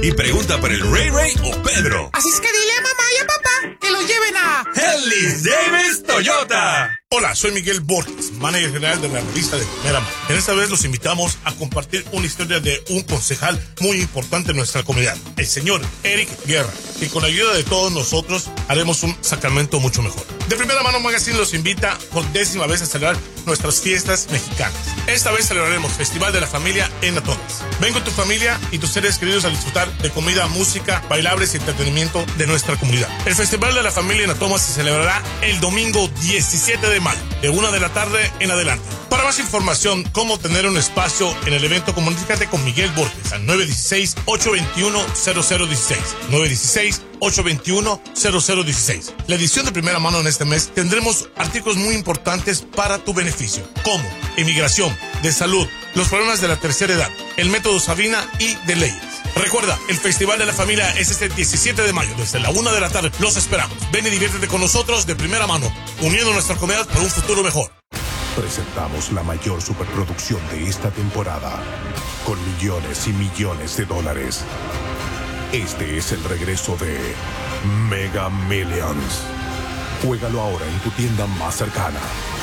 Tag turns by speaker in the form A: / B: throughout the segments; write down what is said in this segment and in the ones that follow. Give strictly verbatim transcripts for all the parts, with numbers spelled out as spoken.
A: y pregunta por el Ray Ray o Pedro.
B: Así es que dile a mamá y a papá que lo lleven a
A: Ellis Davis Toyota.
C: Hola, soy Miguel Borges, manager general de la revista de Primera Mano. En esta vez los invitamos a compartir una historia de un concejal muy importante en nuestra comunidad, el señor Eric Guerra, que con la ayuda de todos nosotros haremos un Sacramento mucho mejor. De Primera Mano Magazine los invita por décima vez a celebrar nuestras fiestas mexicanas. Esta vez celebraremos Festival de la Familia en Atomas. Ven con tu familia y tus seres queridos a disfrutar de comida, música, bailables y entretenimiento de nuestra comunidad. El Festival de la Familia en Atomas se celebrará el domingo diecisiete de mayo, de una de la tarde en adelante. Para más información, cómo tener un espacio en el evento, comunícate con Miguel Borges al nueve uno seis, ocho dos uno, cero cero uno seis. nueve uno seis, ocho dos uno, cero cero uno seis. La edición de Primera Mano en este mes tendremos artículos muy importantes para tu beneficio, como inmigración, de salud, los problemas de la tercera edad, el método Sabina y de leyes. Recuerda, el Festival de la Familia es este diecisiete de mayo, desde la una de la tarde. Los esperamos. Ven y diviértete con nosotros de primera mano, uniendo nuestra comunidad por un futuro mejor.
D: Presentamos la mayor superproducción de esta temporada, con millones y millones de dólares. Este es el regreso de Mega Millions. Juégalo ahora en tu tienda más cercana.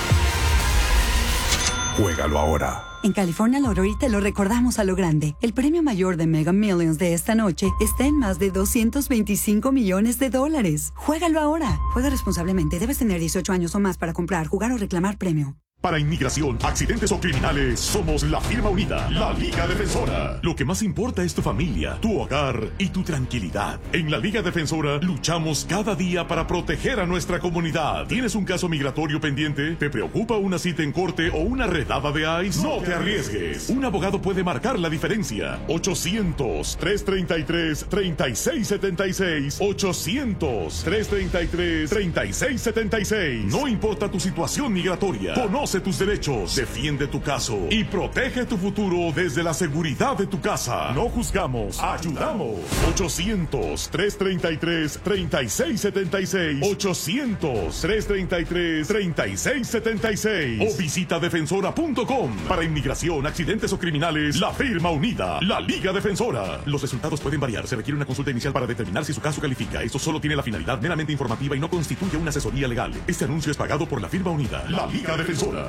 D: Juégalo ahora.
E: En California Lottery te lo recordamos a lo grande. El premio mayor de Mega Millions de esta noche está en más de doscientos veinticinco millones de dólares. Juégalo ahora. Juega responsablemente. Debes tener dieciocho años o más para comprar, jugar o reclamar premio.
F: Para inmigración, accidentes o criminales, somos la firma unida, la Liga Defensora. Lo que más importa es tu familia, tu hogar y tu tranquilidad. En la Liga Defensora luchamos cada día para proteger a nuestra comunidad. ¿Tienes un caso migratorio pendiente? ¿Te preocupa una cita en corte o una redada de ICE? No te arriesgues. Un abogado puede marcar la diferencia. ochocientos, trescientos treinta y tres, treinta y seis setenta y seis. ochocientos, trescientos treinta y tres, treinta y seis setenta y seis. No importa tu situación migratoria. Conoce tus derechos, defiende tu caso y protege tu futuro desde la seguridad de tu casa. No juzgamos, ayudamos. ochocientos, trescientos treinta y tres, treinta y seis setenta y seis. ochocientos, trescientos treinta y tres, treinta y seis setenta y seis. O visita defensora punto com. Para inmigración, accidentes o criminales, la firma unida, la Liga Defensora. Los resultados pueden variar. Se requiere una consulta inicial para determinar si su caso califica. Esto solo tiene la finalidad meramente informativa y no constituye una asesoría legal. Este anuncio es pagado por la firma unida, la Liga Defensora.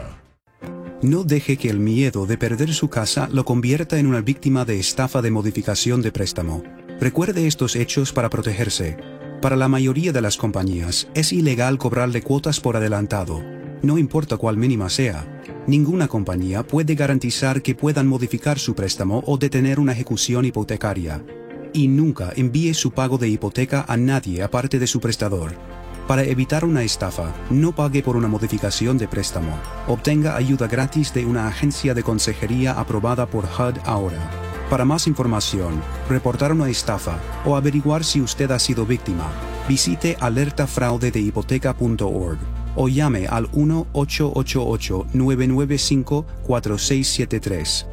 G: No deje que el miedo de perder su casa lo convierta en una víctima de estafa de modificación de préstamo. Recuerde estos hechos para protegerse. Para la mayoría de las compañías, es ilegal cobrarle cuotas por adelantado, no importa cuál mínima sea. Ninguna compañía puede garantizar que puedan modificar su préstamo o detener una ejecución hipotecaria. Y nunca envíe su pago de hipoteca a nadie aparte de su prestador. Para evitar una estafa, no pague por una modificación de préstamo. Obtenga ayuda gratis de una agencia de consejería aprobada por H U D ahora. Para más información, reportar una estafa o averiguar si usted ha sido víctima, visite alerta fraude de hipoteca punto org o llame al uno ocho ocho ocho, nueve nueve cinco, cuatro seis siete tres.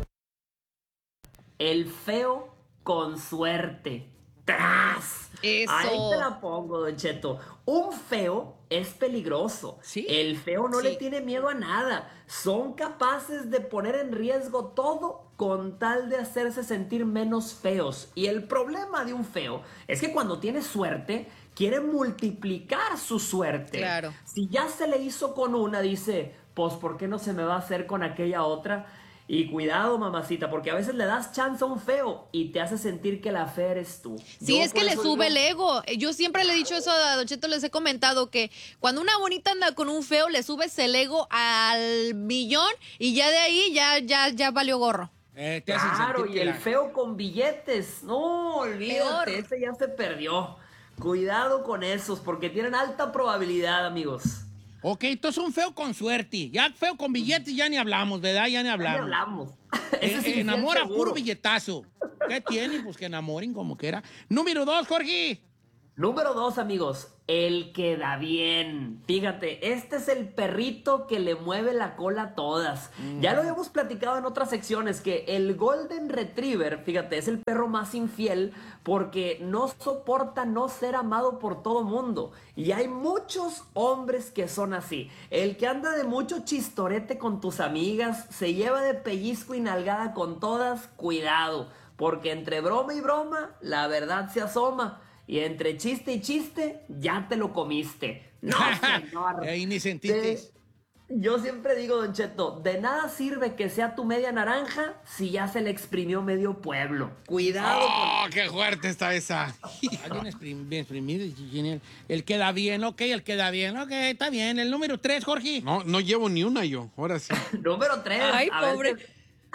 H: El feo con suerte. ¡Tras!
I: Eso.
H: Ahí te la pongo, Don Cheto. Un feo es peligroso.
I: ¿Sí?
H: El feo no
I: Sí.
H: le tiene miedo a nada. Son capaces de poner en riesgo todo con tal de hacerse sentir menos feos. Y el problema de un feo es que cuando tiene suerte, quiere multiplicar su suerte.
I: Claro.
H: Si ya se le hizo con una, dice, pues ¿por qué no se me va a hacer con aquella otra? Y cuidado, mamacita, porque a veces le das chance a un feo y te hace sentir que la fea eres tú.
I: Sí,
H: Yo
I: es que
H: por
I: le
H: eso
I: sube
H: digo-
I: el ego. Yo siempre le he dicho eso a Don Cheto, les he comentado que cuando una bonita anda con un feo, le subes el ego al millón y ya de ahí ya, ya, ya valió gorro.
B: Eh, te hacen
H: Claro,
B: sentir
H: y
B: que
H: el
B: la-
H: feo con billetes. No, olvídate,
I: Peor.
H: ese ya se perdió. Cuidado con esos, porque tienen alta probabilidad, amigos.
B: Ok, entonces un feo con suerte. Ya feo con billetes ya ni hablamos, ¿verdad? Ya ni
H: Ya
B: hablamos.
H: ni hablamos.
B: Eh,
H: Ese es
B: eh,
H: infiel
B: enamora
H: seguro.
B: puro billetazo. ¿Qué tiene? Pues que enamoren como quiera. Número dos, Jorge.
H: Número dos, amigos, el que da bien. Fíjate, este es el perrito que le mueve la cola a todas.
B: Mm.
H: Ya lo habíamos platicado en otras secciones que el Golden Retriever, fíjate, es el perro más infiel porque no soporta no ser amado por todo mundo. Y hay muchos hombres que son así. El que anda de mucho chistorete con tus amigas, se lleva de pellizco y nalgada con todas, cuidado. porque entre broma y broma, la verdad se asoma. Y entre chiste y chiste, ya te lo comiste. No, señor.
B: Ahí ni sentiste.
H: De- Yo siempre digo, Don Cheto, de nada sirve que sea tu media naranja si ya se le exprimió medio pueblo. Cuidado.
J: ¡Oh, qué fuerte está esa!
B: Ah, bien, exprim- bien exprimido. Genial. El queda bien, ok, el queda bien, ok, está bien. El número tres, Jorge.
J: No, no llevo ni una yo, ahora sí.
H: Número tres.
I: Ay,
H: a ver
I: pobre.
H: si-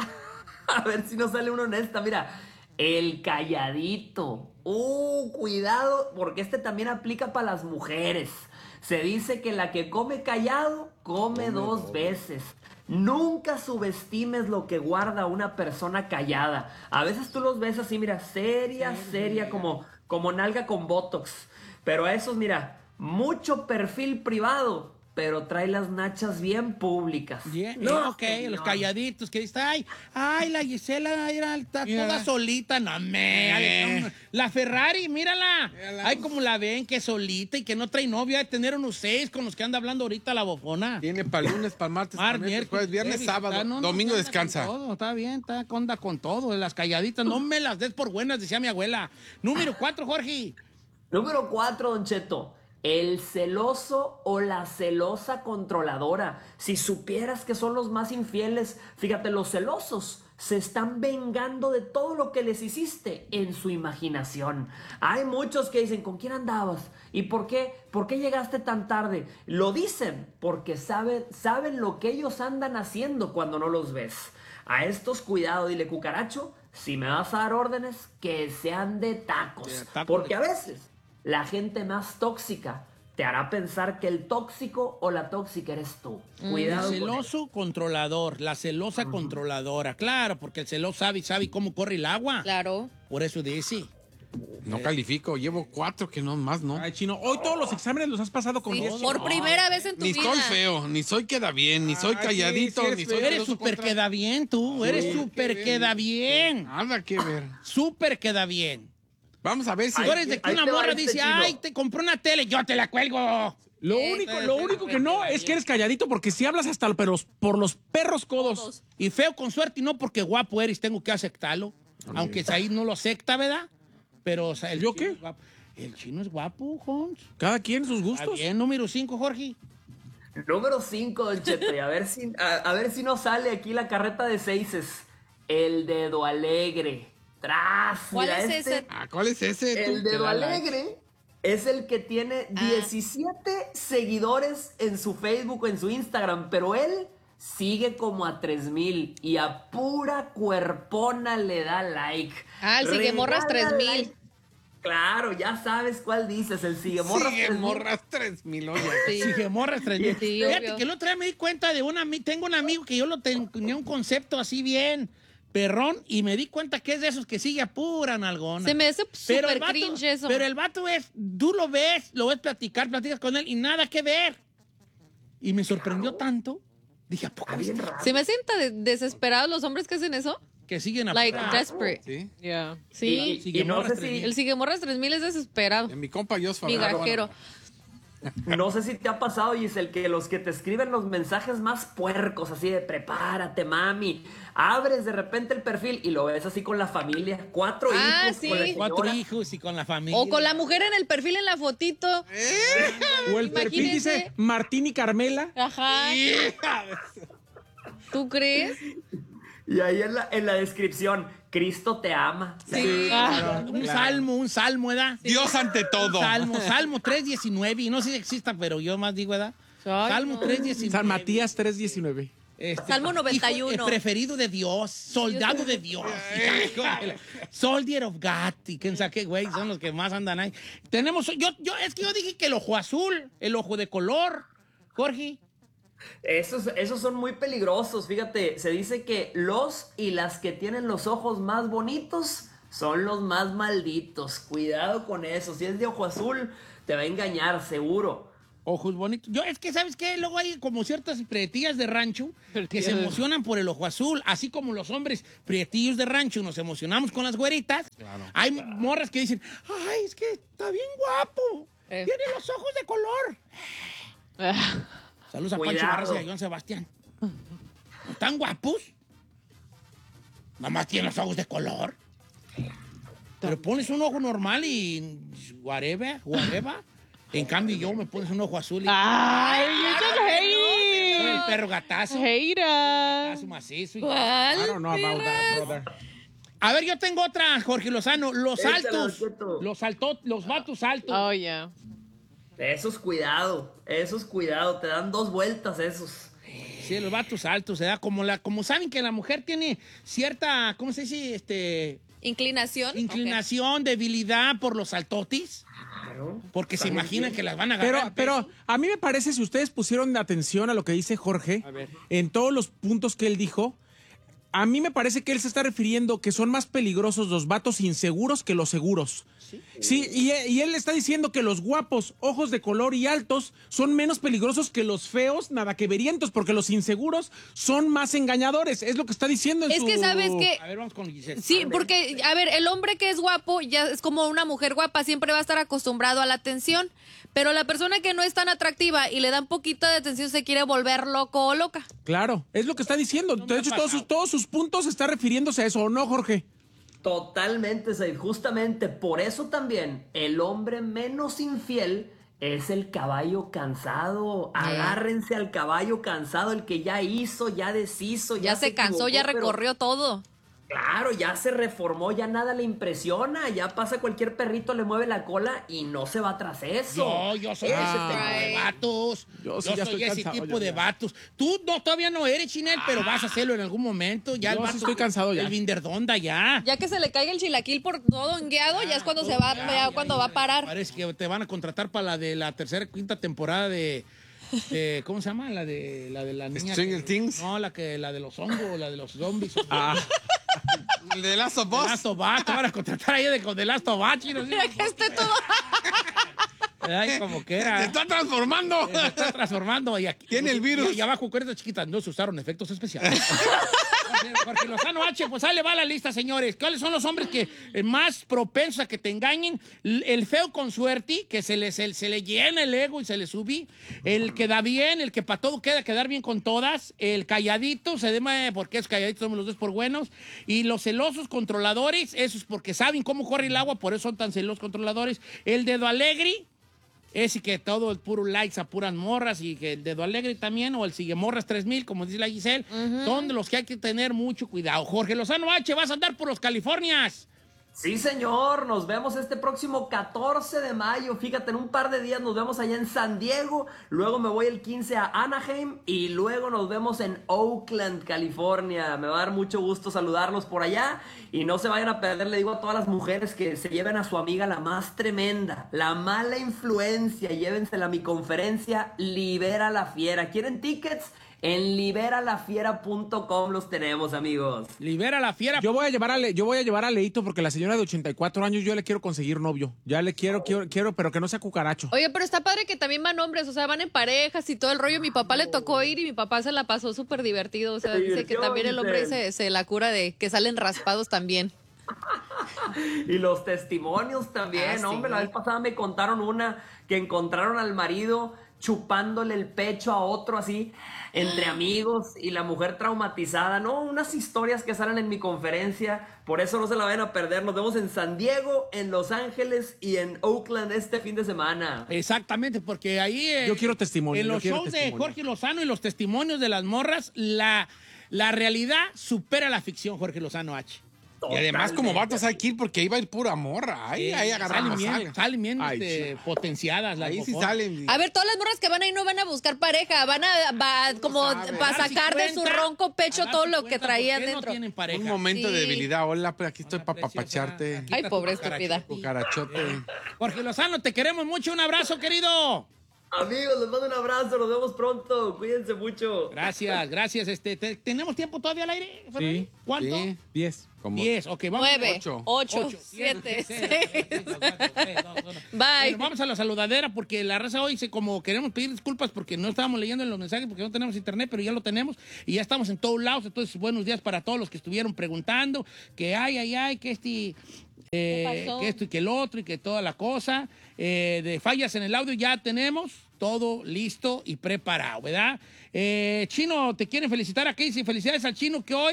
H: a ver si nos sale uno honesta. Mira, el calladito. Uh, cuidado, porque este también aplica para las mujeres. Se dice que la que come callado, come, dos veces. Nunca subestimes lo que guarda una persona callada. A veces tú los ves así, mira, seria, seria, como, como nalga con botox. Pero a esos, mira, mucho perfil privado, pero trae las nachas bien públicas.
B: Bien,
H: No,
B: eh, ok,
H: señor.
B: los calladitos que dice, ay, ay, la Gisela era, está
J: Mírala.
B: toda solita, no me.
J: Eh.
B: La Ferrari, mírala.
J: Mírala.
B: Ay, como la ven, que solita y que no trae novio, hay de tener unos seis con los que anda hablando ahorita la bofona.
J: Tiene para el lunes, para el martes,
B: Mar,
J: para el
B: miércoles,
J: jueves, viernes,
B: jueves,
J: sábado,
B: está- no, no,
J: domingo
B: anda
J: descansa.
B: con todo, está bien, está onda con todo. Las calladitas, no me las des por buenas, decía mi abuela. Número cuatro, Jorge.
H: Número cuatro, Don Cheto. El celoso o la celosa controladora. Si supieras que son los más infieles, fíjate, los celosos se están vengando de todo lo que les hiciste en su imaginación. Hay muchos que dicen, ¿con quién andabas? ¿Y por qué? ¿Por qué llegaste tan tarde? Lo dicen porque saben, saben lo que ellos andan haciendo cuando no los ves. A estos, cuidado, dile, cucaracho, si me vas a dar órdenes, que sean de tacos.
B: De tacos.
H: Porque a veces la gente más tóxica te hará pensar que el tóxico o la tóxica eres tú. Cuidado.
B: El
H: con
B: celoso controlador, la celosa controladora. Claro, porque el celoso sabe, sabe cómo corre el agua.
I: Claro.
B: Por eso dice.
J: No califico, llevo cuatro que no más, ¿no?
K: Ay, Chino, hoy todos los exámenes los has pasado con
I: Sí,
K: diez.
I: por primera vez en tu
J: Ni
I: vida.
J: estoy feo, ni soy queda bien, ni soy
K: Ay,
J: calladito,
K: sí, sí eres
J: ni soy
K: feo.
B: Eres
J: celoso
B: súper
J: contra-
B: queda bien tú, eres
J: Sí,
B: súper
J: qué
B: queda
J: bien.
B: bien.
J: Nada que ver.
B: Súper queda bien.
J: Vamos a ver si...
B: Si tú eres de que
H: ahí
B: una
H: te va
B: morra
H: este
B: dice,
H: chino.
B: ay, te compré una tele, yo te la cuelgo.
K: Lo
I: Eh,
K: único,
B: sí,
K: lo
B: sí,
K: único
B: sí,
K: que no
B: sí,
K: es
B: sí.
K: que eres calladito porque si hablas hasta pero los- por los perros codos.
I: Todos.
B: Y feo con suerte, y no porque guapo eres, tengo que aceptarlo. Aunque ahí no lo acepta, ¿verdad? Pero, o sea, el
K: ¿Yo
B: chino
K: qué?
B: es guapo. El chino es guapo, Jones.
K: Cada quien sus
B: Está
K: gustos.
B: bien, número cinco, Jorge.
H: Número cinco, Don Cheto, y a ver si, a, a ver si nos sale aquí la carreta de seises. El dedo alegre. Tras.
I: ¿Cuál
H: mira,
I: es
H: este-
I: ese?
J: Ah, ¿cuál es ese?
H: El
J: Tú,
H: dedo
J: que da like.
H: alegre es el que tiene
I: Ah.
H: diecisiete seguidores en su Facebook o en su Instagram, pero él sigue como a tres mil y a pura cuerpona le da like.
I: Ah, el Siguemorras
H: Regala
I: tres mil.
H: like. Claro, ya sabes cuál dices, el Siguemorras
J: Sigue
H: tres mil.
J: morras tres mil, oye.
I: Sí.
B: Si que morras tres mil.
I: Sí,
B: Fíjate
I: obvio.
B: que el otro día me di cuenta de un amigo, tengo un amigo que yo lo ten- tenía un concepto así bien perrón y me di cuenta que es de esos que sigue a pura nalgona.
I: Se me hace
B: Pero el
I: súper
B: vato-
I: cringe eso.
B: Pero el vato es, tú lo ves, lo ves platicar, platicas con él y nada que ver. Y me sorprendió tanto. Dije, ¿a poco
H: Está bien
B: viste?
H: raro.
I: ¿Se me hacen tan de- desesperados los hombres que hacen eso?
B: Que siguen a
I: Like,
B: pura-
I: desperate.
J: ¿Sí?
I: Yeah.
H: Y,
I: Sí.
H: y- y no
B: Siguemorras
H: sé
B: tres
H: si,
B: mil.
I: El Siguemorras tres mil es desesperado.
J: En mi compa yo
I: Migajero.
H: no sé si te ha pasado, Giselle, que los que te escriben los mensajes más puercos, así de prepárate, mami. Abres de repente el perfil y lo ves así con la familia. Cuatro
I: Ah,
H: hijos.
I: sí.
H: con la
B: Cuatro
H: señora.
B: hijos y con la familia.
I: O con la mujer en el perfil en la fotito.
K: O el perfil
I: Imagínense.
K: dice Martín y Carmela.
I: Ajá. ¿Tú crees?
H: Y ahí en la, en la descripción, Cristo te ama.
I: Sí. Ah.
B: Un salmo, un salmo, ¿verdad?
J: Dios ante todo.
B: Salmo, Salmo tres diecinueve. Y no sé si exista, pero yo más digo, ¿verdad?
I: Ay,
B: Salmo
I: no.
B: tres diecinueve.
K: San Matías tres diecinueve.
B: Este,
I: Salmo noventa y uno.
B: hijo, el preferido de Dios, soldado de Dios. Soldier of God. Y quién sabe qué, güey, son los que más andan ahí. Tenemos, yo, yo, es que yo dije que el ojo azul, el ojo de color, Jorge.
H: Esos, esos son muy peligrosos. Fíjate, se dice que los y las que tienen los ojos más bonitos son los más malditos. Cuidado con eso. Si es de ojo azul, te va a engañar, seguro.
B: Ojos bonitos. Yo, es que, ¿sabes qué? Luego hay como ciertas prietillas de rancho que se emocionan por el ojo azul. Así como los hombres prietillos de rancho nos emocionamos con las güeritas. Hay morras que dicen, ay, es que está bien guapo.
I: Eh.
B: Tiene los ojos de color. Saludos a Pancho
H: Cuidado.
B: Barraza y a Joan Sebastián. ¿No están guapos? Nada más tienen los ojos de color. Pero pones un ojo normal y whatever, whatever. En cambio, yo me pones un ojo azul y...
L: ¡Ay, you're
B: Soy el
L: hating!
B: perro gatazo.
L: Hater.
B: Gatazo macizo. y-
I: ¿Cuál?
K: I don't know about that, brother.
B: A ver, yo tengo otra, Jorge Lozano. Los
H: Échale,
B: altos.
H: Cheto.
B: Los altos, los vatos altos.
L: Oh, yeah.
H: Esos cuidado, esos cuidado, te dan dos vueltas esos.
B: Sí, los vatos altos, se da como la, como saben que la mujer tiene cierta, ¿cómo se dice? Este,
I: Inclinación.
B: inclinación, debilidad por los altotis.
H: Claro.
B: Porque se
H: Está muy
B: imaginan
H: bien.
B: que las van a
K: Pero,
B: agarrar.
K: pero a mí me parece, si ustedes pusieron atención a lo que dice Jorge, en todos los puntos que él dijo, a mí me parece que él se está refiriendo que son más peligrosos los vatos inseguros que los seguros. Sí, y, y él está diciendo que los guapos, ojos de color y altos son menos peligrosos que los feos, nada que verientos, porque los inseguros son más engañadores. Es lo que está diciendo en
I: Es
K: su...
I: que sabes que...
B: A ver, vamos con Giselle.
I: Sí, porque, a ver, el hombre que es guapo ya es como una mujer guapa, siempre va a estar acostumbrado a la atención, pero la persona que no es tan atractiva y le dan poquito de atención se quiere volver loco o loca.
K: Claro, es lo que está diciendo.
B: No me
K: de
B: ha
K: hecho, todos
B: pasado.
K: sus, todos sus puntos está refiriéndose a eso, ¿o no, Jorge?
H: Totalmente, Said. Justamente por eso también el hombre menos infiel es el caballo cansado. Agárrense al caballo cansado, el que ya hizo, ya deshizo, ya,
I: Ya se cansó,
H: equivocó,
I: ya
H: pero
I: recorrió todo.
H: Claro, ya se reformó, ya nada le impresiona, ya pasa cualquier perrito, le mueve la cola y no se va tras eso.
B: Yo, yo soy
H: Ese
B: ese
H: te-
B: tipo de vatos.
K: Yo
B: Yo,
K: sí ya
B: soy
K: estoy
B: ese
K: cansado,
B: tipo
K: yo
B: de
K: ya.
B: vatos. Tú no, todavía no eres, Chinel, pero vas a hacerlo en algún momento. Ya
K: Yo
B: el
K: sí
B: vato,
K: estoy cansado ya.
B: El Binderdonda ya.
I: Ya que se le caiga el chilaquil por todo engueado, ya es cuando se va, ya cuando va a parar.
B: Parece que te van a contratar para la de la tercera quinta temporada de, de- ¿cómo se llama? La de la de la niña.
J: Stranger
B: que-
J: Things.
B: No, la que la de los hongos, la de los zombies.
K: Ah,
J: El de Last of
B: The
J: Us.
B: Last of Us, te van a contratar ahí de con The Last of Us, chino, ¿sí?
I: Mira que esté todo.
B: Ay, como que
J: Se
B: era.
J: está transformando.
B: Se está transformando y aquí.
J: Tiene el virus.
B: Y abajo, cuerdas chiquitas, no se usaron efectos especiales. Jorge- Jorge Lozano H, pues ahí le va la lista, señores. ¿Cuáles son los hombres que eh, más propensos a que te engañen? L- El feo con suerte, que se le, se, se le llena el ego y se le sube. El que da bien, el que para todo queda quedar bien con todas. El calladito, se dema porque es calladito, somos los dos por buenos. Y los celosos controladores, esos porque saben cómo corre el agua, por eso son tan celosos controladores. El dedo alegre. Ese que todo es puro likes a puras morras y que el dedo alegre también, o el sigue morras tres mil, como dice la Giselle, son de los que hay que tener mucho cuidado. Jorge Lozano H, vas a andar por los Californias.
H: Sí, señor, nos vemos este próximo catorce de mayo. Fíjate, en un par de días nos vemos allá en San Diego. Luego me voy el quince a Anaheim y luego nos vemos en Oakland, California. Me va a dar mucho gusto saludarlos por allá. Y no se vayan a perder, le digo a todas las mujeres que se lleven a su amiga la más tremenda, la mala influencia. Llévensela a mi conferencia Libera la Fiera. ¿Quieren tickets? En libera la fiera punto com los tenemos, amigos.
B: Libera la fiera.
K: yo voy a llevar a Le- yo voy a llevar a Leito porque la señora de ochenta y cuatro años yo le quiero conseguir novio. Ya le quiero, quiero, quiero, pero que no sea cucaracho.
I: Oye, pero está padre que también van hombres, o sea, van en parejas y todo el rollo. Mi papá le tocó ir y mi papá se la pasó súper divertido. O sea,
H: Se
I: dice que
H: divirtió,
I: también el hombre
H: dicen.
I: se, se la cura de que salen raspados también.
H: Y los testimonios también,
I: Ah, sí.
H: hombre, la vez pasada me contaron una que encontraron al marido chupándole el pecho a otro así, entre amigos, y la mujer traumatizada, ¿no? Unas historias que salen en mi conferencia, por eso no se la vayan a perder. Nos vemos en San Diego, en Los Ángeles y en Oakland este fin de semana.
B: Exactamente, porque ahí... eh,
K: Yo quiero testimonio,
B: En
K: yo
B: los
K: quiero
B: shows de
K: testimonio.
B: Jorge Lozano y los testimonios de las morras, la, la realidad supera la ficción, Jorge Lozano H.
J: Y además, como
H: Totalmente.
J: vatos hay que ir porque ahí va el pura morra. Ahí,
B: Eh,
J: ahí
B: salen
J: agarramos
B: bien,
J: salen.
B: salen bien
K: Ay,
B: este, potenciadas las
J: Ahí sí
B: mofonas.
J: salen.
I: A ver, todas las morras que van ahí no van a buscar pareja, van a va, como
J: sabe.
I: para
B: Darse
I: sacar de su
B: cuenta,
I: ronco pecho
B: a darse
I: todo lo
B: cuenta
I: que
B: por
I: traían
B: qué no
I: dentro.
B: tienen pareja.
J: Un momento
I: Sí.
J: de debilidad. Hola, pues aquí estoy
B: Hola,
J: para
B: preciosa.
J: papacharte.
B: Aquí
I: Ay,
B: está
I: pobre
B: tu
I: estúpida.
B: cucarachote.
J: Cucarachote.
B: Jorge Lozano, te queremos mucho. Un abrazo, querido.
H: Amigos, les mando un abrazo, nos vemos pronto, cuídense mucho.
B: Gracias, gracias. Este, te- ¿Tenemos tiempo todavía al aire, Ferrari?
K: Sí.
B: ¿Cuánto?
J: Sí.
K: Diez.
J: Como-
B: Diez, ok, vamos.
I: Nueve,
J: Ocho.
I: ocho,
B: Ocho,
I: siete,
B: siete,
I: seis.
B: dos, cuatro, tres, dos, uno.
I: Bye.
B: Bueno, vamos a la saludadera porque la raza hoy se como queremos pedir disculpas porque no estábamos leyendo en los mensajes porque no tenemos internet, pero ya lo tenemos y ya estamos en todos lados. Entonces, buenos días para todos los que estuvieron preguntando que ay, ay, ay, que este... eh,
I: pasó?
B: que esto y que el otro y que toda la cosa. Eh, de fallas en el audio ya tenemos todo listo y preparado, ¿verdad? Eh, Chino, te quieren felicitar a Casey. Felicidades al Chino que hoy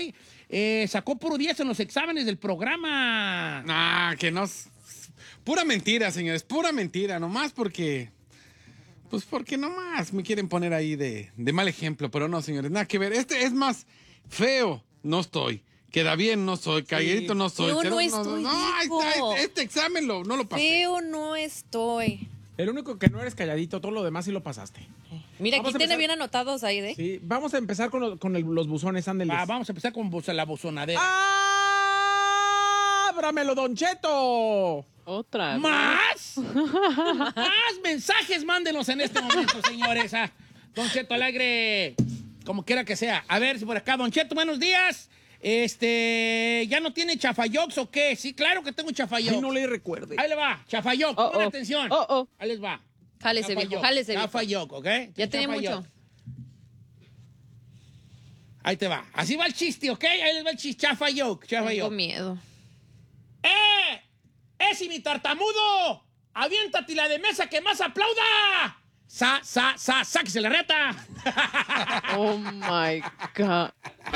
B: eh, sacó puro diez en los exámenes del programa.
J: Ah, que no. Pura mentira, señores, pura mentira, nomás porque. Pues porque nomás me quieren poner ahí de, de mal ejemplo, pero no, señores, nada que ver. Este es más feo, no estoy. Queda bien, no soy. Calladito, no soy.
I: Feo
J: Cero,
I: no estoy,
J: no, ahí
I: dijo.
J: está, este, este examen lo, no lo pasé.
I: Feo no estoy.
K: El único que no eres calladito, todo lo demás sí lo pasaste.
I: Mira,
K: Vamos
I: aquí
K: a
I: tiene
K: empezar-
I: bien anotados ahí, ¿eh?
K: Sí, vamos a empezar con, lo- con el- los buzones, ándeles.
B: Va, vamos a empezar con bus- la buzonadera.
K: ¡Ábramelo, Don Cheto!
L: Otra vez.
B: ¿Más? Más mensajes mándenos en este momento, señores. Ah, Don Cheto Alegre, como quiera que sea. A ver si por acá, Don Cheto, buenos días. Este, ¿ya no tiene chafayox o qué? Sí, claro que tengo chafayox.
K: Ay, no le recuerde.
B: Ahí le va, chafayox,
L: Oh,
B: pongan
L: oh.
B: atención.
L: Oh, oh.
B: Ahí les va.
I: Jálese, viejo,
B: Chafayox,
I: jálese, viejo.
B: Chafayox, ¿ok?
I: Ya tiene
B: Chafayox.
I: mucho.
B: Ahí te va. Así va el chiste, ¿ok? Ahí les va el chiste. Chafayox,
I: Tengo
B: chafayox.
I: miedo.
B: ¡Eh! ¡Ese mi tartamudo! ¡Aviéntate la de mesa que más aplauda! ¡Sa, sa, sa, sáquese la reta!
L: Oh my God.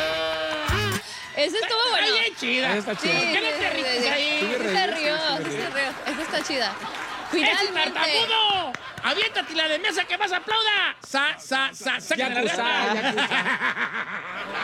I: Ese estuvo bueno.
B: Está bien chida.
K: Esa está
I: Sí,
K: chida.
B: ¿Por qué no te
I: sí,
B: ríes
I: sí, sí.
B: ahí?
I: Sí se rió, sí se rió. Esa está chida.
B: ¡Ese
I: Finalmente.
B: tartamudo! ¡Aviéntate la de mesa que más aplauda! ¡Sa, sa, sa, sáquese la
K: Yakuza,
B: reta!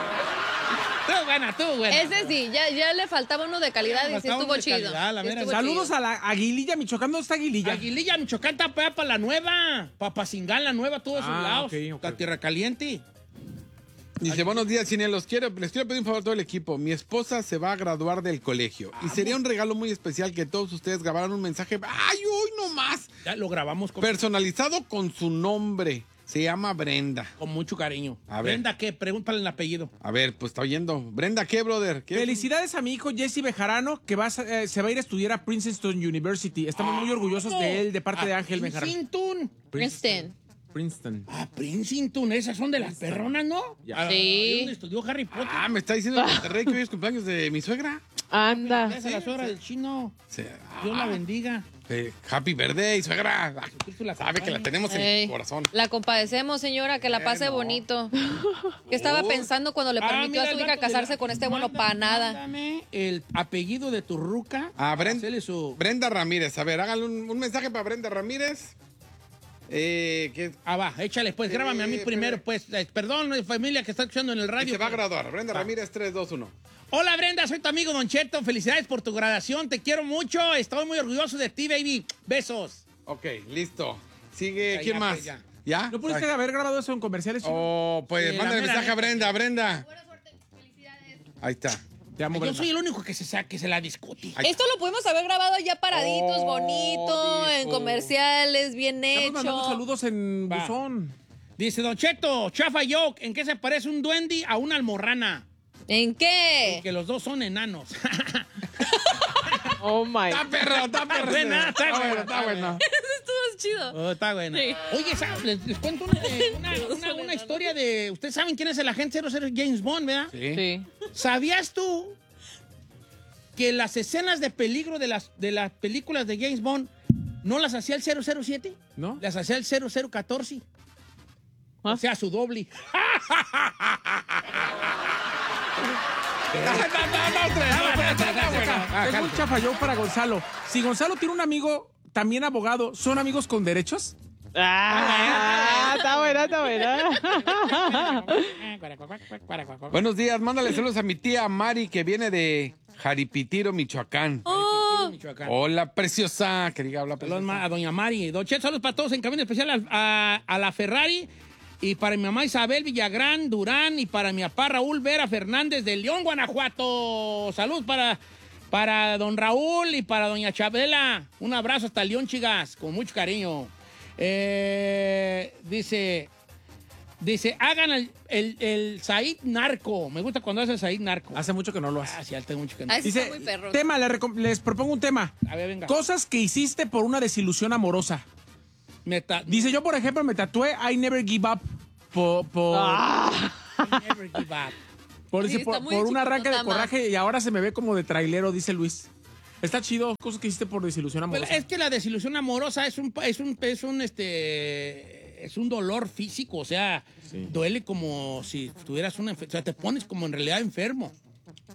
B: Tú buena, tú buena.
I: Ese sí, ya, ya le faltaba uno de calidad y sí
B: Faltaba
I: estuvo
B: uno de
I: chido.
B: calidad, la
I: Sí
B: mera.
I: estuvo
K: Saludos
I: chido.
K: a la Aguililla, Michoacán. ¿Dónde está Aguililla?
B: Aguililla, Michoacán, está para la nueva. Para Pacingán, la nueva, todos esos
K: Ah,
B: lados.
K: ok, ok.
B: La tierra caliente.
J: Dice, buenos días, Cinelos. Quiero, les quiero pedir un favor a todo el equipo. Mi esposa se va a graduar del colegio. Y sería un regalo muy especial que todos ustedes grabaran un mensaje. ¡Ay, hoy no más!
B: Ya lo grabamos con,
J: Personalizado con su nombre. Se llama Brenda.
B: con mucho cariño.
J: A ver.
B: Brenda, ¿qué? Pregúntale el apellido.
J: A ver, pues está oyendo. Brenda, ¿qué, brother? ¿Qué?
K: Felicidades a mi hijo Jesse Bejarano, que va a, eh, se va a ir a estudiar a Princeton University. Estamos muy orgullosos de él, de parte de Ángel Bejarano.
B: Princeton.
I: Princeton.
K: Princeton.
B: Ah, Princeton, esas son de las perronas, ¿no?
K: Ya.
B: Ah,
I: Sí.
B: ahí donde estudió Harry Potter.
J: Ah, me está diciendo en Monterrey que hoy es cumpleaños de mi suegra.
L: Anda.
B: Esa es la suegra del chino.
J: Sí.
B: Dios la bendiga.
J: Eh, happy birthday, suegra. Ah,
B: Cristo la
J: sabe que la
B: acompañe.
J: tenemos en
I: Ey,
J: el corazón.
I: La compadecemos, señora, que la pase
J: Bueno.
I: bonito. ¿Qué estaba
J: Oh.
I: pensando cuando le
B: Ah,
I: permitió
B: mira,
I: a su
B: el
I: hija
B: vato de
I: casarse
B: la-
I: con este bueno
B: Mándame-
I: para nada?
B: Mándame el apellido de tu ruca.
J: Ah, Brenda,
B: Hacele su...
J: Brenda Ramírez. A ver, háganle un, un mensaje para Brenda Ramírez. Eh, que
B: Ah, va, échale, pues,
J: Eh,
B: grábame a mí primero,
J: espera.
B: pues. Eh, Perdón, eh, familia que está escuchando en el
J: que
B: radio.
J: se va a
B: pero-
J: graduar. Brenda Ramírez, tres, dos, uno.
B: Hola, Brenda, soy tu amigo Don Cheto. Felicidades por tu graduación. Te quiero mucho. Estoy muy orgulloso de ti, baby. Besos.
J: Ok, listo. Sigue,
B: Ya,
J: ¿quién
B: ya,
J: más?
B: pues, ya.
J: ¿Ya?
K: ¿No pudiste
J: Ay.
K: haber grabado eso en comerciales? chino?
J: Oh, pues
B: Sí, la
J: mándale
B: mera
J: mensaje a
B: neta,
J: Brenda,
B: sí.
J: Brenda. Ahí está.
K: Te amo,
B: Yo
K: Brenda.
B: soy el único que se, sa- que se la discute.
J: Ahí
I: Esto lo pudimos haber grabado ya paraditos,
J: Oh,
I: bonito, en
J: dijo.
I: comerciales, bien
K: Estamos mandando
I: hecho.
K: saludos en
B: Va.
K: buzón.
B: Dice Don Cheto, chafa yo, ¿en qué se parece un duende a una almorrana?
I: ¿En qué?
B: Que los dos son enanos.
L: Oh my.
J: Está perro, está perro.
B: buena, está buena,
J: bueno,
B: está
J: está bueno.
I: Estuvo chido.
B: Oh, está bueno.
I: Sí.
B: Oye, ¿sabes? Les, les cuento una, de- una, una- una historia de... Ustedes saben quién es el agente cero cero James Bond, ¿verdad?
J: Sí.
L: Sí.
B: ¿Sabías tú que las escenas de peligro de las, de las películas de James Bond no las hacía el cero cero siete?
K: ¿No?
B: Las hacía el cero cero catorce.
L: ¿Ah?
B: O sea, su doble.
K: Tengo un chafayón para Gonzalo. Si Gonzalo tiene un amigo también abogado, ¿son amigos con derechos?
L: Ah, está buena, está buena.
J: Buenos días, mándale saludos a mi tía Mari que viene de Jaripitiro, Michoacán.
I: Oh,
B: Michoacán.
J: Hola, preciosa. Que diga, hola,
B: Saludos
J: preciosa.
B: ma- a doña Mari. Don Chet, saludos para todos en camino especial a, a- a la Ferrari y para mi mamá Isabel Villagrán Durán y para mi papá Raúl Vera Fernández de León, Guanajuato. Saludos para, para don Raúl y para doña Chabela. Un abrazo hasta León, chicas, con mucho cariño. Eh, dice, dice, hagan el, el, el Said Narco. Me gusta cuando hace el Said Narco.
K: Hace mucho que no lo hace.
B: Ah, sí, hace mucho que no.
I: Ay, sí,
K: Dice,
I: está muy perro.
K: tema, le recom- les propongo un tema.
B: A ver, venga.
K: Cosas que hiciste por una desilusión amorosa.
B: Me ta-
K: Dice, yo, por ejemplo, me tatué I Never Give Up por, por,
B: Never give up.
K: por,
I: Sí,
K: dice, por-
I: está muy
K: por un arranque de
I: chicototama.
K: coraje y ahora se me ve como de trailero, dice Luis. Está chido, cosas que hiciste por desilusión
B: Pero
K: amorosa.
B: es que la desilusión amorosa es un, es un, es un, este, es un dolor físico, o sea, duele como si tuvieras una enfermedad, o sea, te pones como en realidad enfermo.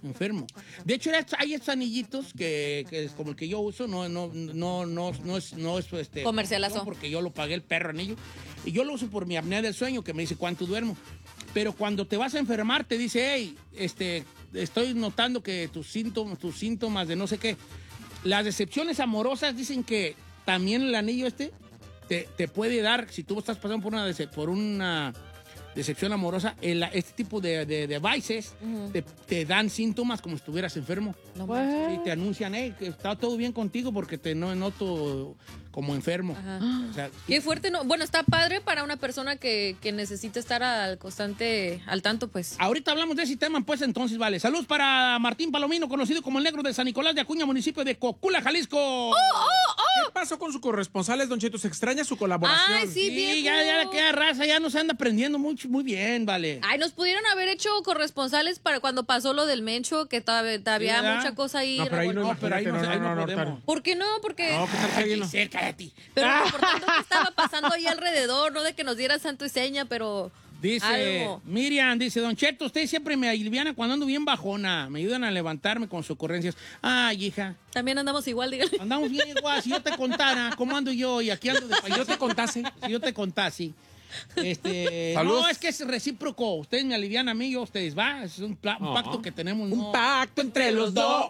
B: enfermo. De hecho, hay estos anillitos que, que es como el que yo uso, no, no, no, no, no es, no es este,
I: comercialazo.
B: No, porque yo lo pagué el perro anillo. Y yo lo uso por mi apnea del sueño, que me dice cuánto duermo. Pero cuando te vas a enfermar, te dice, hey, este, estoy notando que tus síntomas, tus síntomas de no sé qué. Las decepciones amorosas dicen que también el anillo este te, te puede dar, si tú estás pasando por una, dece- por una decepción amorosa, el, este tipo de, de, de devices uh-huh. te, te dan síntomas como si estuvieras enfermo. No, y te anuncian, hey, que está todo bien contigo porque te no noto como enfermo.
I: O sea, qué fuerte, no. Bueno, está padre para una persona que, que necesita estar al constante, al tanto, pues.
B: Ahorita hablamos de ese tema, pues entonces, vale. Saludos para Martín Palomino, conocido como el Negro de San Nicolás de Acuña, municipio de Cocula, Jalisco.
I: ¡Oh, oh, oh!
K: ¿Qué pasó con sus corresponsales, Don Cheto? ¿Se extraña su colaboración?
I: Ay, sí,
B: sí ya, ya queda raza, ya nos anda aprendiendo mucho, muy bien, vale.
I: Ay, nos pudieron haber hecho corresponsales para cuando pasó lo del Mencho, que todavía había
B: ¿Sí,
I: mucha cosa ahí.
K: No, pero ahí no,
B: no, pero ahí no,
K: no,
B: ahí no,
K: no, no
B: podemos.
I: ¿Por qué no? Porque...
K: No, pues está bien.
B: Sí, cállate.
I: Pero lo importante es que estaba pasando ahí alrededor, no de que nos diera santo y seña, pero...
B: Dice,
I: algo.
B: Miriam, dice, Don Cheto, usted siempre me aliviana cuando ando bien bajona. Me ayudan a levantarme con sus ocurrencias. Ay, hija.
I: También andamos igual, dígale.
B: Andamos bien igual. Si yo te contara cómo ando yo y aquí ando de
K: Si yo te contase.
B: Si yo te contase. Este,
J: Salud.
B: no, es que es recíproco. Ustedes me alivian a mí, yo a ustedes, va. Es un, pla- un pacto que tenemos.
K: Un
B: no.
K: pacto entre los dos.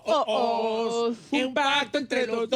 K: Un pacto entre los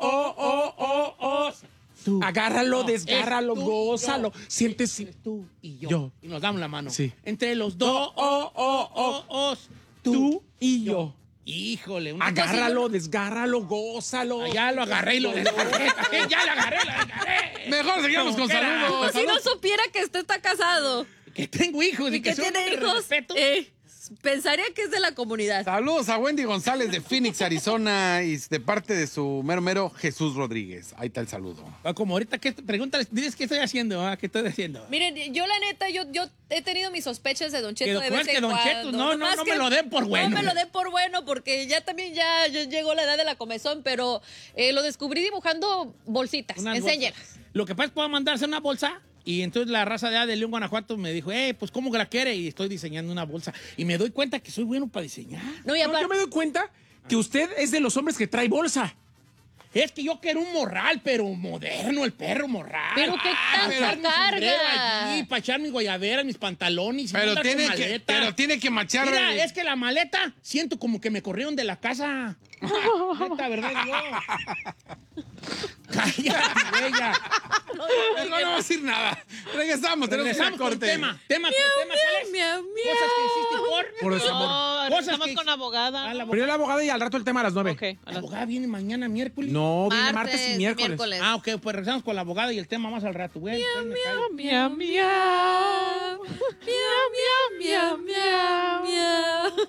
K: dos.
B: Tú.
K: Agárralo,
B: No,
K: desgárralo,
B: es tú y
K: gózalo.
B: yo.
K: Siéntese.
B: Es tú y yo.
K: Yo.
B: Y nos damos la mano.
K: Sí.
B: Entre los dos. Oh, oh, oh, oh,
K: Tú y yo.
B: Híjole. Una
K: Agárralo, desgárralo, gózalo.
B: Ah, ya lo agarré y lo desgarré. Ya lo agarré, lo desgarré.
J: Mejor seguimos
B: Como
J: con
B: quiera.
J: saludos.
I: Como si no supiera que usted está casado.
B: Que tengo hijos y,
I: Y que
B: son
I: tiene
B: de
I: hijos.
B: respeto.
I: Eh, pensaría que es de la comunidad.
J: Saludos a Wendy González de Phoenix, Arizona, y de parte de su mero mero Jesús Rodríguez. Ahí está el saludo.
B: Ah, Como ahorita, ¿qué, pregúntales, diles qué estoy haciendo, ah, qué estoy haciendo.
I: Miren, yo la neta, yo, yo he tenido mis sospechas de Don Cheto
B: Que,
I: de
B: ¿cómo
I: vez
B: es que
I: en
B: Don
I: cuando.
B: Cheto? No, no,
I: Nomás
B: no
I: que
B: me lo den por bueno.
I: No me lo den por bueno, porque ya también ya, ya llegó la edad de la comezón, pero eh, lo descubrí dibujando bolsitas.
B: Unas
I: Enséñalas.
B: bolsas. Lo que pasa es que puedo mandarse una bolsa. Y entonces la raza de, de León, Guanajuato me dijo, eh, pues ¿cómo que la quiere? Y estoy diseñando una bolsa. Y me doy cuenta que soy bueno para diseñar.
I: No, y
K: No,
I: aparte-
K: yo me doy cuenta que usted es de los hombres que trae bolsa.
B: Es que yo quiero un morral, pero moderno, el perro morral.
I: Pero ¿qué
B: Ah,
I: tanta
B: para echar mi sombrero
I: carga?
B: allí, para echar mis guayaberas, mis pantalones. y
J: Pero
B: andar con
J: tiene, que,
B: maleta.
J: pero tiene que machar.
B: Mira, es que la maleta siento como que me corrieron de la casa. Neta, ¿verdad? Yo. Cállate, güey, ya.
J: No, no vamos a decir nada. Regresamos, tenemos que ir a
B: Regresamos con
J: corte.
B: tema. Tema, tema, ¿cuál es?
I: Miau, miau.
B: Cosas que hiciste por...
K: Por desamor.
L: No,
B: Cosas
L: estamos
B: que-
L: con abogada.
B: Ah, la
K: Pero yo la abogada y al rato el tema a las nueve.
L: Ok, a
B: La
L: las-
B: abogada viene mañana, miércoles.
K: No, viene
I: Martes,
K: martes y miércoles.
B: Ah, ok, pues regresamos con la abogada y el tema más al rato, güey. Pues me callo.
L: Miau, miau.
I: Miau, miau, miau, miau, miau.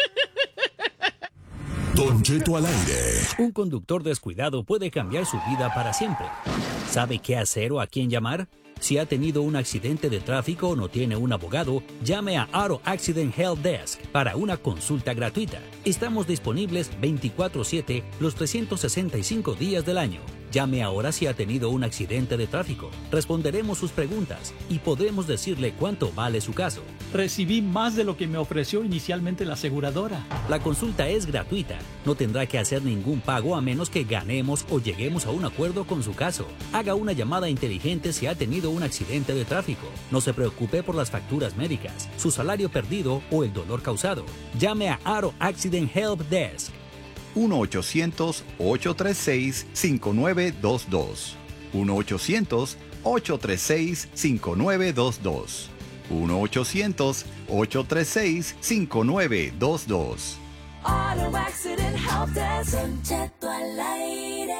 D: Don Cheto al aire.
M: Un conductor descuidado puede cambiar su vida para siempre. ¿Sabe qué hacer o a quién llamar? Si ha tenido un accidente de tráfico o no tiene un abogado, llame a Auto Accident Help Desk para una consulta gratuita. Estamos disponibles veinticuatro siete los trescientos sesenta y cinco días del año. Llame ahora si ha tenido un accidente de tráfico. Responderemos sus preguntas y podremos decirle cuánto vale su caso.
N: Recibí más de lo que me ofreció inicialmente la aseguradora.
M: La consulta es gratuita. No tendrá que hacer ningún pago a menos que ganemos o lleguemos a un acuerdo con su caso. Haga una llamada inteligente si ha tenido un accidente de tráfico. No se preocupe por las facturas médicas, su salario perdido o el dolor causado. Llame a Auto Accident Help Desk.
O: uno ochocientos, ocho tres seis, cinco nueve dos dos. uno ochocientos, ocho tres seis, cinco nueve dos dos. uno ochocientos, ocho tres seis, cinco nueve dos dos.
P: Auto Accident Help Desk. Don Cheto al aire.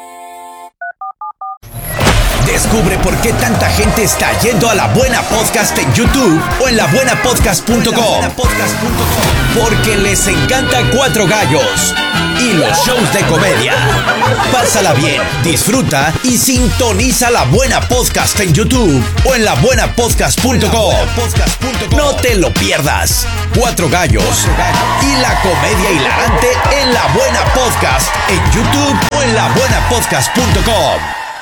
Q: Descubre por qué tanta gente está yendo a La Buena Podcast en YouTube o en la buena podcast punto com. Porque les encanta Cuatro Gallos y los shows de comedia. Pásala bien, disfruta y sintoniza La Buena Podcast en YouTube o en la buena podcast punto com. No te lo pierdas. Cuatro Gallos y la comedia hilarante en La Buena Podcast en YouTube o en la buena podcast punto com.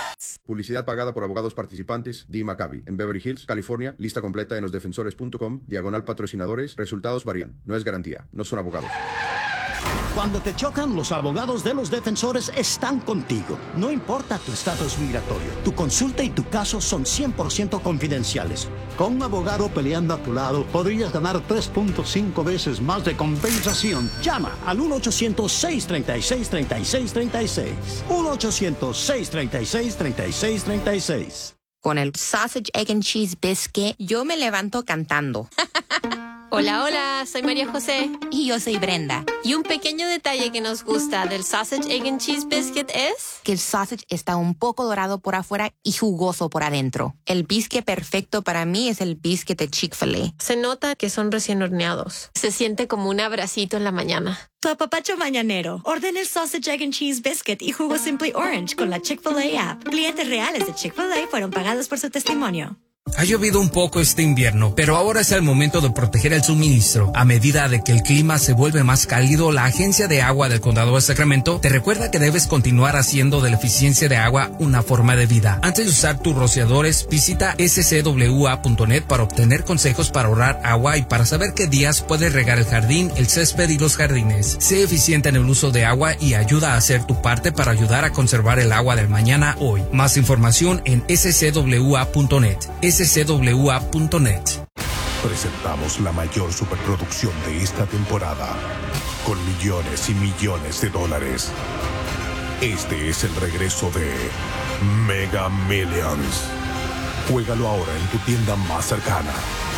R: Publicidad pagada por abogados participantes. Dee Maccabi. En Beverly Hills, California. Lista completa en los defensores punto com. Diagonal patrocinadores. Resultados varían. No es garantía. No son abogados.
S: Cuando te chocan, los abogados de los defensores están contigo. No importa tu estatus migratorio, tu consulta y tu caso son cien por ciento confidenciales. Con un abogado peleando a tu lado, podrías ganar tres punto cinco veces más de compensación. Llama al uno ochocientos, seis treinta y seis, treinta y seis treinta y seis. uno ochocientos, seis treinta y seis, treinta y seis treinta y seis.
T: Con el Sausage, Egg and Cheese Biscuit, yo me levanto cantando.
U: Hola, hola, soy María José.
T: Y yo soy Brenda.
U: Y un pequeño detalle que nos gusta del Sausage, Egg and Cheese Biscuit es...
T: que el sausage está un poco dorado por afuera y jugoso por adentro. El biscuit perfecto para mí es el biscuit de Chick-fil-A.
U: Se nota que son recién horneados. Se siente como un abracito en la mañana.
V: Tu apapacho mañanero. Ordena el Sausage, Egg and Cheese Biscuit y jugo Simply Orange con la Chick-fil-A app. Clientes reales de Chick-fil-A fueron pagados por su testimonio.
W: Ha llovido un poco este invierno, pero ahora es el momento de proteger el suministro. A medida de que el clima se vuelve más cálido, la Agencia de Agua del Condado de Sacramento te recuerda que debes continuar haciendo de la eficiencia de agua una forma de vida. Antes de usar tus rociadores, visita s c w a punto net para obtener consejos para ahorrar agua y para saber qué días puedes regar el jardín, el césped y los jardines. Sé eficiente en el uso de agua y ayuda a hacer tu parte para ayudar a conservar el agua del mañana hoy. Más información en s c w a punto net. s c w a punto net.
D: Presentamos la mayor superproducción de esta temporada, con millones y millones de dólares. Este es el regreso de Mega Millions. Juégalo ahora en tu tienda más cercana.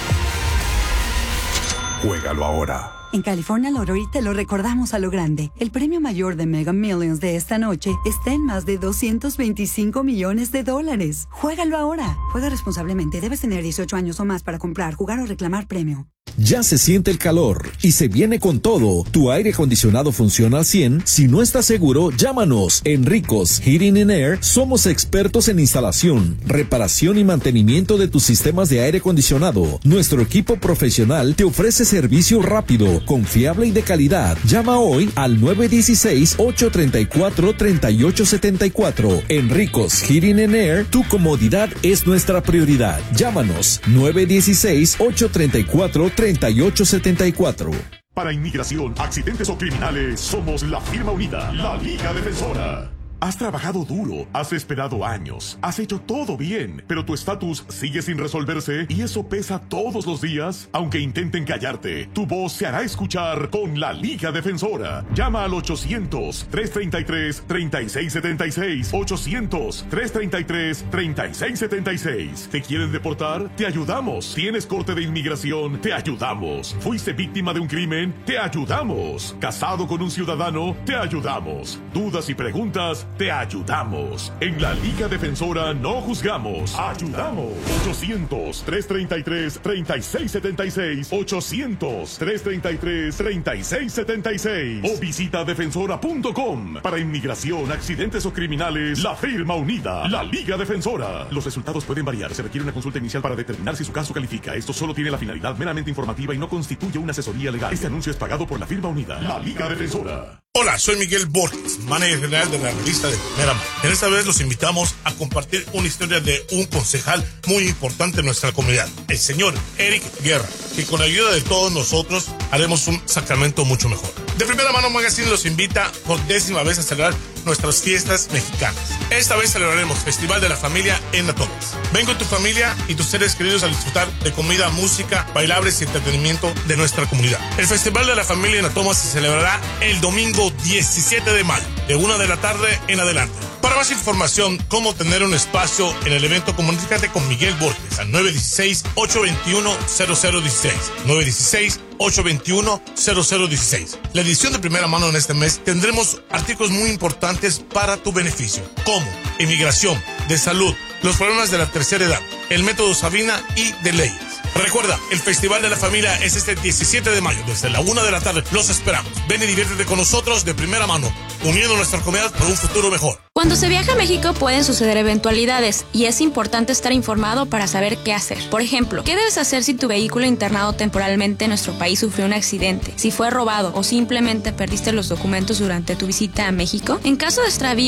D: Juégalo ahora.
E: En California Lottery te lo recordamos a lo grande. El premio mayor de Mega Millions de esta noche está en más de doscientos veinticinco millones de dólares. Juégalo ahora. Juega responsablemente. Debes tener dieciocho años o más para comprar, jugar o reclamar premio.
X: Ya se siente el calor y se viene con todo. ¿Tu aire acondicionado funciona al cien? Si no estás seguro, llámanos. En Ricos Heating and Air somos expertos en instalación, reparación y mantenimiento de tus sistemas de aire acondicionado. Nuestro equipo profesional te ofrece servicio rápido, confiable y de calidad. Llama hoy al nueve uno seis, ocho tres cuatro, tres ocho siete cuatro. En Ricos Heating and Air, tu comodidad es nuestra prioridad. Llámanos nueve uno seis, ocho tres cuatro, tres ocho siete cuatro.
F: Para inmigración, accidentes o criminales, somos la firma unida, la Liga Defensora. Has trabajado duro, has esperado años, has hecho todo bien, pero tu estatus sigue sin resolverse y eso pesa todos los días. Aunque intenten callarte, tu voz se hará escuchar con la Liga Defensora. Llama al ochocientos, tres treinta y tres, treinta y seis setenta y seis, ochocientos, tres treinta y tres, treinta y seis setenta y seis. ¿Te quieren deportar? Te ayudamos. ¿Tienes corte de inmigración? Te ayudamos. ¿Fuiste víctima de un crimen? Te ayudamos. ¿Casado con un ciudadano? Te ayudamos. ¿Dudas y preguntas? Te ayudamos. En la Liga Defensora no juzgamos, ayudamos. ochocientos, tres treinta y tres, treinta y seis setenta y seis, ochocientos, tres treinta y tres, treinta y seis setenta y seis o visita defensora punto com. Para inmigración, accidentes o criminales, la firma unida, la Liga Defensora. Los resultados pueden variar. Se requiere una consulta inicial para determinar si su caso califica. Esto solo tiene la finalidad meramente informativa y no constituye una asesoría legal. Este anuncio es pagado por la firma unida, la Liga Defensora.
C: Hola, soy Miguel Borges, manager general de la revista de Primera Mano. En esta vez los invitamos a compartir una historia de un concejal muy importante en nuestra comunidad, el señor Eric Guerra, que con la ayuda de todos nosotros haremos un Sacramento mucho mejor. De Primera Mano Magazine los invita por décima vez a celebrar nuestras fiestas mexicanas. Esta vez celebraremos Festival de la Familia en Natomas. Ven con tu familia y tus seres queridos a disfrutar de comida, música, bailables y entretenimiento de nuestra comunidad. El Festival de la Familia en Natomas se celebrará el domingo diecisiete de mayo, de una de la tarde en adelante. Para más información, cómo tener un espacio en el evento, comunícate con Miguel Borges al nueve uno seis, ocho dos uno, cero cero uno seis. nueve uno seis, ocho dos uno, cero cero uno seis. La edición de Primera Mano en este mes tendremos artículos muy importantes para tu beneficio, como inmigración, de salud, los problemas de la tercera edad, el método Sabina y de leyes. Recuerda, el Festival de la Familia es este diecisiete de mayo, desde la una de la tarde. Los esperamos. Ven y diviértete con nosotros de primera mano, uniendo nuestra comunidad por un futuro mejor.
Y: Cuando se viaja a México pueden suceder eventualidades y es importante estar informado para saber qué hacer. Por ejemplo, ¿qué debes hacer si tu vehículo internado temporalmente en nuestro país sufrió un accidente, si fue robado o simplemente perdiste los documentos durante tu visita a México? En caso de extravío